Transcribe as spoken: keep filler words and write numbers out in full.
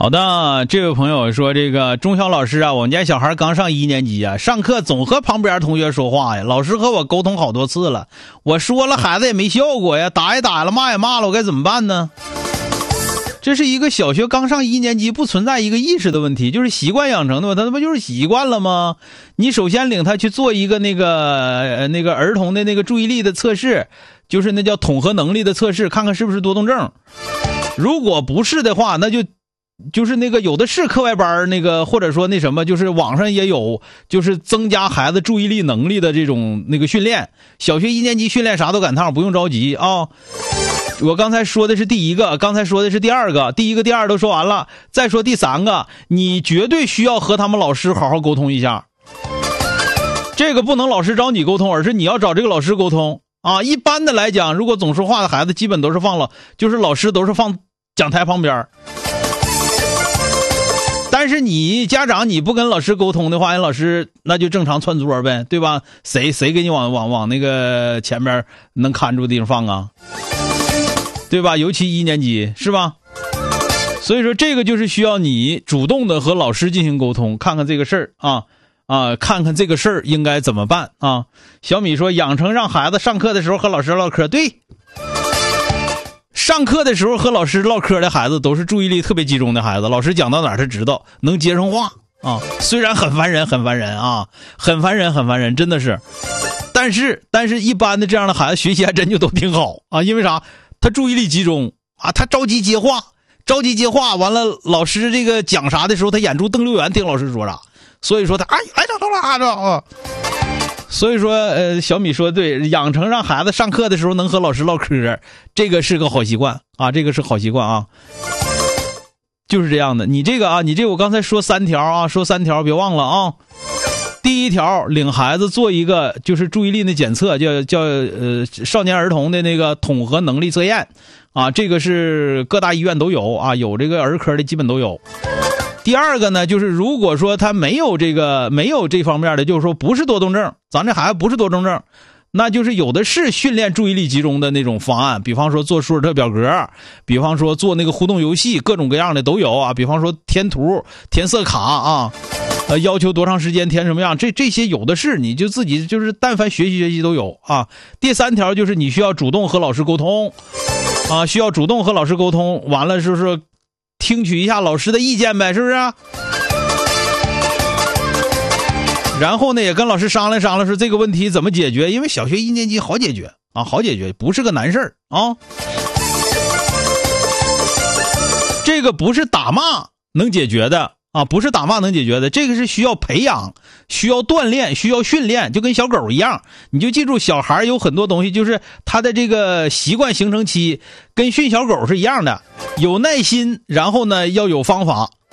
好的，这位朋友说，这个中小老师啊，我们家小孩刚上一年级啊，上课总和旁边同学说话呀，老师和我沟通好多次了，我说了孩子也没效果呀，打也打了，骂也骂了，我该怎么办呢？这是一个小学刚上一年级不存在一个意识的问题，就是习惯养成的嘛，他他不就是习惯了吗？你首先领他去做一个那个呃那个儿童的那个注意力的测试，就是那叫统合能力的测试，看看是不是多动症。如果不是的话，那就就是那个有的是课外班，那个或者说那什么，就是网上也有，就是增加孩子注意力能力的这种那个训练。小学一年级训练啥都赶趟，不用着急啊。我刚才说的是第一个，刚才说的是第二个，第一个第二都说完了，再说第三个，你绝对需要和他们老师好好沟通一下。这个不能老师找你沟通，而是你要找这个老师沟通啊。一般的来讲，如果总说话的孩子基本都是放了，就是老师都是放讲台旁边。但是你家长你不跟老师沟通的话，人老师那就正常窜桌呗，对吧？谁谁给你往往往那个前边能看住的地方放啊？对吧？尤其一年级是吧？所以说这个就是需要你主动的和老师进行沟通，看看这个事儿啊啊，看看这个事儿应该怎么办啊。小米说，养成让孩子上课的时候和老师唠嗑，对。上课的时候和老师唠嗑的孩子都是注意力特别集中的孩子，老师讲到哪儿他知道，能接上话啊。虽然很烦人很烦人啊，很烦人很烦人，真的是。但是但是一般的这样的孩子学习还真就都挺好啊，因为啥？他注意力集中啊，他着急接话，着急接话，完了老师这个讲啥的时候，他眼珠瞪溜圆听老师说啥，所以说他哎哎这这这啊，所以说呃小米说对，养成让孩子上课的时候能和老师唠嗑，这个是个好习惯啊，这个是好习惯啊，就是这样的。你这个啊，你这个我刚才说三条啊，说三条别忘了啊。第一条，领孩子做一个就是注意力的检测，叫叫呃少年儿童的那个统合能力测验啊，这个是各大医院都有啊，有这个儿科的基本都有。第二个呢，就是如果说他没有这个没有这方面的，就是说不是多动症，咱这孩子不是多动症，那就是有的是训练注意力集中的那种方案，比方说做舒尔特表格，比方说做那个互动游戏，各种各样的都有啊，比方说填图、填色卡啊。呃，要求多长时间填什么样，这这些有的是，你就自己就是但凡学习学习都有啊。第三条就是你需要主动和老师沟通啊，需要主动和老师沟通，完了是说听取一下老师的意见呗，是不是？然后呢也跟老师商量商量说这个问题怎么解决，因为小学一年级好解决啊，好解决，不是个难事儿啊。这个不是打骂能解决的。啊，不是打骂能解决的，这个是需要培养，需要锻炼，需要训练，就跟小狗一样。你就记住，小孩有很多东西，就是他的这个习惯形成期跟训小狗是一样的，有耐心，然后呢要有方法